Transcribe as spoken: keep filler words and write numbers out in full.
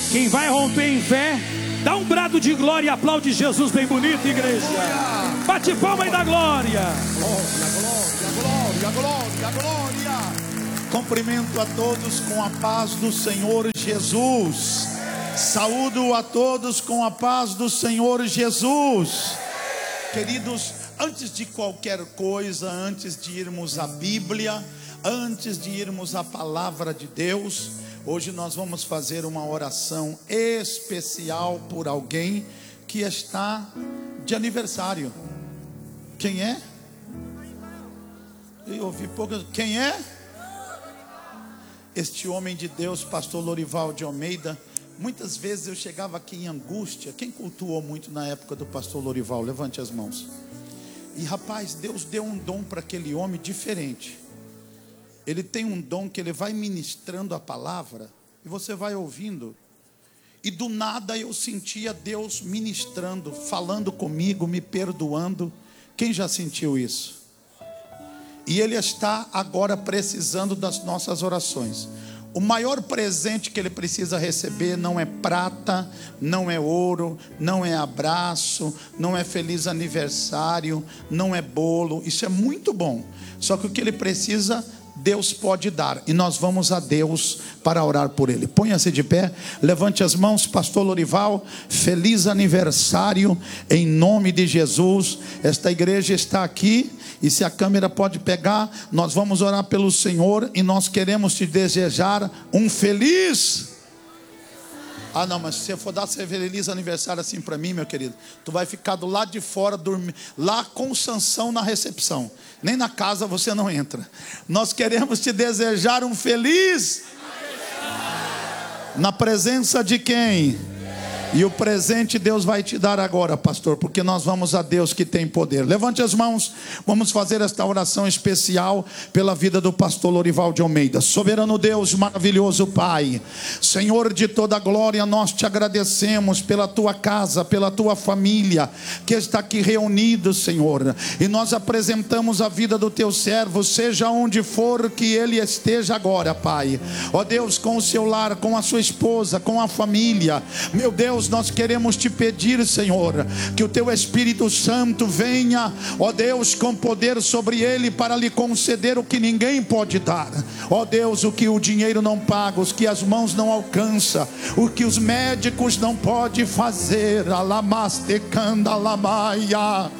Quem vai romper em fé, dá um brado de glória e aplaude Jesus bem bonito, igreja. Bate palma e dá glória. Glória, glória, glória, glória. Cumprimento a todos com a paz do Senhor Jesus. Saúdo a todos com a paz do Senhor Jesus. Queridos, antes de qualquer coisa, antes de irmos à Bíblia, antes de irmos à palavra de Deus, hoje nós vamos fazer uma oração especial por alguém que está de aniversário. Quem é? Eu ouvi poucas. Quem é? Este homem de Deus, pastor Lorival de Almeida. Muitas vezes eu chegava aqui em angústia. Quem cultuou muito na época do pastor Lorival? Levante as mãos. E rapaz, Deus deu um dom para aquele homem diferente. Ele tem um dom que ele vai ministrando a palavra e você vai ouvindo. E do nada eu sentia Deus ministrando, falando comigo, me perdoando. Quem já sentiu isso? E Ele está agora precisando das nossas orações. O maior presente que ele precisa receber não é prata, não é ouro, não é abraço, não é feliz aniversário, não é bolo. Isso é muito bom. Só que o que ele precisa, Deus pode dar. E nós vamos a Deus para orar por ele. Ponha-se de pé, levante as mãos, pastor Lorival. Feliz aniversário em nome de Jesus. Esta igreja está aqui. E se a câmera pode pegar, nós vamos orar pelo Senhor. E nós queremos te desejar um feliz. Ah não, mas se você for dar seu feliz aniversário assim para mim, meu querido, tu vai ficar do lado de fora, dormir, lá com Sansão na recepção. Nem na casa você não entra. Nós queremos te desejar um feliz na presença de quem? E o presente Deus vai te dar agora, pastor, porque nós vamos a Deus que tem poder. Levante as mãos, vamos fazer esta oração especial pela vida do pastor Lorival de Almeida. Soberano Deus, maravilhoso Pai, Senhor de toda glória, nós te agradecemos pela tua casa, pela tua família que está aqui reunido, Senhor. E nós apresentamos a vida do teu servo, seja onde for que ele esteja agora, Pai. Ó Deus, com o seu lar, com a sua esposa, com a família, meu Deus, nós queremos te pedir, Senhor, que o teu Espírito Santo venha, ó Deus, com poder sobre ele para lhe conceder o que ninguém pode dar. Ó Deus, o que o dinheiro não paga, os que as mãos não alcançam, o que os médicos não podem fazer. Alamastecanda lamaia.